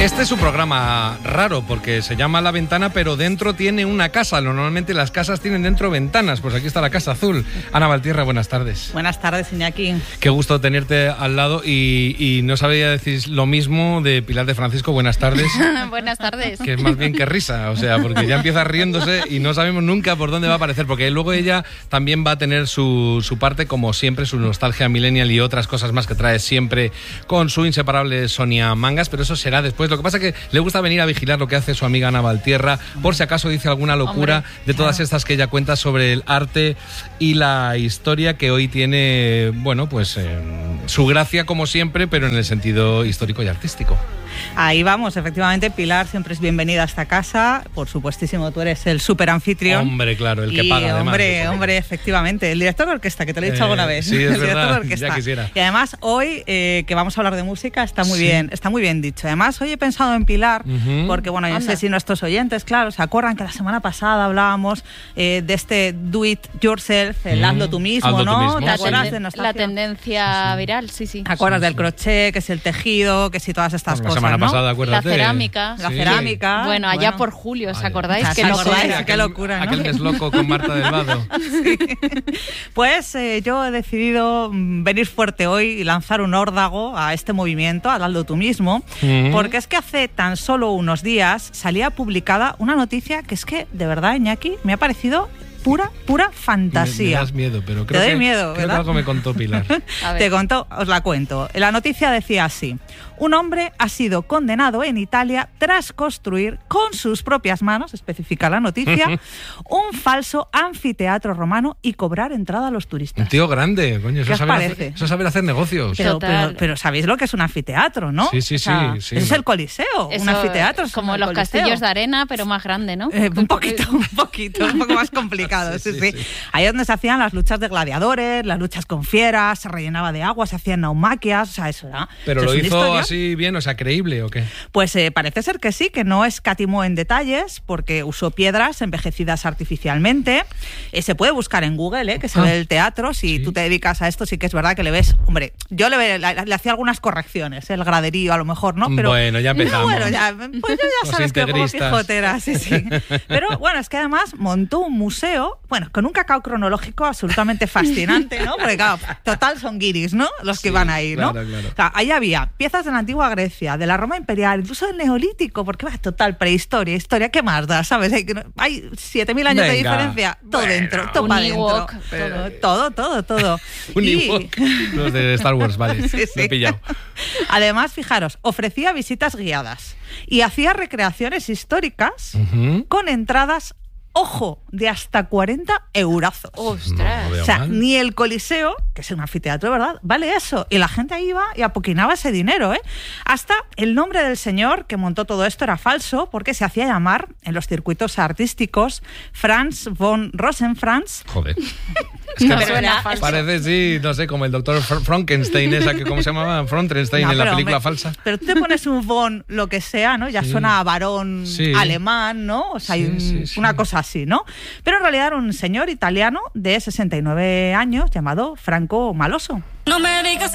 Este es su programa raro porque se llama La Ventana, pero dentro tiene una casa. Normalmente las casas tienen dentro ventanas. Pues aquí está la Casa Azul. Ana Valtierra, buenas tardes. Buenas tardes, Iñaki. Qué gusto tenerte al lado y no sabía decir lo mismo de Pilar de Francisco. Buenas tardes. Buenas tardes. Que es más bien que risa, o sea, porque ya empieza riéndose y no sabemos nunca por dónde va a aparecer, porque luego ella también va a tener su parte, como siempre, su nostalgia millennial y otras cosas más que trae siempre con su inseparable Sonia Mangas, pero eso será después. Lo que pasa es que le gusta venir a vigilar lo que hace su amiga Ana Valtierra, por si acaso dice alguna locura de todas estas que ella cuenta sobre el arte y la historia, que hoy tiene, bueno, pues su gracia como siempre, pero en el sentido histórico y artístico. Ahí vamos, efectivamente, Pilar siempre es bienvenida a esta casa. Por supuestísimo, tú eres el súper anfitrión. Hombre, claro, el que paga además. Hombre, efectivamente, el director de orquesta, que te lo he dicho alguna vez. Sí, es el verdad, director de orquesta. Ya quisiera. Y además hoy, que vamos a hablar de música, está muy bien dicho. Además, hoy he pensado en Pilar, porque bueno, yo no sé si nuestros oyentes, claro, se acuerdan que la semana pasada hablábamos de este do it yourself, el hazlo tú mismo, ¿no? ¿Te acuerdas de la tendencia viral? Sí. ¿Te acuerdas del crochet, que es el tejido, que si todas estas cosas, semana pasada, la acuérdate. cerámica. La cerámica. Bueno, allá por julio, ¿os acordáis? Qué locura, ¿no? Aquel que es loco con Marta del Vado. Sí. Pues yo he decidido venir fuerte hoy y lanzar un órdago a este movimiento, al hazlo tú mismo, porque es que hace tan solo unos días salía publicada una noticia que es que, de verdad, Iñaki, me ha parecido pura fantasía. Me das miedo, pero creo Te doy que, miedo, creo ¿verdad? que algo me contó Pilar. Te contó, os la cuento. La noticia decía así: un hombre ha sido condenado en Italia tras construir con sus propias manos, especifica la noticia, un falso anfiteatro romano y cobrar entrada a los turistas. Un tío grande, coño, ¿Qué os parece? Eso es saber hacer negocios. Pero sabéis lo que es un anfiteatro, ¿no? Sí. O sea, es el Coliseo, un anfiteatro. Es como los castillos de arena, pero más grande, ¿no? Un poco más complicado. Sí. Ahí es donde se hacían las luchas de gladiadores, las luchas con fieras, se rellenaba de agua, se hacían naumaquias, o sea, eso era. ¿Pero lo hizo así bien, o sea, creíble o qué? Pues parece ser que sí, que no escatimó en detalles, porque usó piedras envejecidas artificialmente. Se puede buscar en Google, que se ve el teatro. Si tú te dedicas a esto, sí que es verdad que le ves. Hombre, yo le hacía algunas correcciones, el graderío a lo mejor, ¿no? Pero bueno, ya empezamos. Pues yo ya sabes que pongo pijotera, sí. Pero bueno, es que además montó un museo, bueno, con un cacao cronológico absolutamente fascinante, ¿no? Porque claro, total son guiris, ¿no? Los que van ahí, ¿no? Claro. O sea, ahí había piezas de la antigua Grecia, de la Roma imperial, incluso del Neolítico, porque va, total prehistoria, historia, ¿qué más da? ¿Sabes? Hay 7.000 años de diferencia, todo dentro, todo para dentro. Todo. Un Ewok. Los de Star Wars, vale. Sí. Me he pillado. Además, fijaros, ofrecía visitas guiadas y hacía recreaciones históricas con entradas, ojo, de hasta 40 eurazos. ¡Ostras! O sea, ni el Coliseo, que es un anfiteatro, ¿verdad?, vale eso. Y la gente ahí iba y apoquinaba ese dinero, ¿eh? Hasta el nombre del señor que montó todo esto era falso, porque se hacía llamar, en los circuitos artísticos, Franz von Rosenkranz. Joder. Es que suena parece, sí, no sé, como el doctor Frankenstein, esa que, ¿cómo se llamaba? Frankenstein en la película falsa. Pero tú te pones un von, lo que sea, ¿no? Ya suena a varón alemán, ¿no? O sea, hay una cosa así, ¿no? Pero en realidad era un señor italiano de 69 años llamado Franco Maloso. No me digas